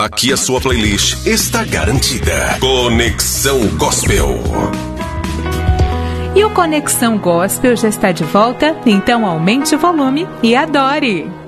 Aqui a sua playlist está garantida. Conexão Gospel. E o Conexão Gospel já está de volta, então aumente o volume e adore!